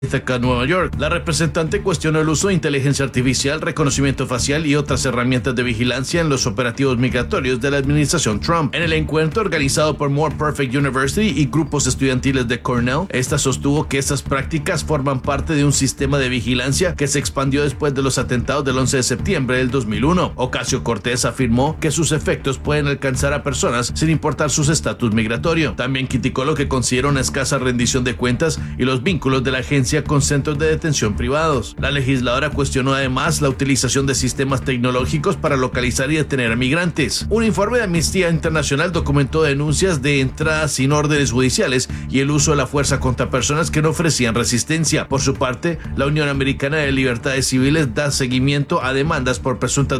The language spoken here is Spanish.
Ithaca, Nueva York. La representante cuestionó el uso de inteligencia artificial, reconocimiento facial y otras herramientas de vigilancia en los operativos migratorios de la administración Trump. En el encuentro organizado por More Perfect University y grupos estudiantiles de Cornell, esta sostuvo que estas prácticas forman parte de un sistema de vigilancia que se expandió después de los atentados del 11 de septiembre del 2001. Ocasio-Cortez afirmó que sus efectos pueden alcanzar a personas sin importar su estatus migratorio. También criticó lo que considera una escasa rendición de cuentas y los vínculos de la agencia con centros de detención privados. La legisladora cuestionó además la utilización de sistemas tecnológicos para localizar y detener a migrantes. Un informe de Amnistía Internacional documentó denuncias de entradas sin órdenes judiciales y el uso de la fuerza contra personas que no ofrecían resistencia. Por su parte, la Unión Americana de Libertades Civiles da seguimiento a demandas por presuntas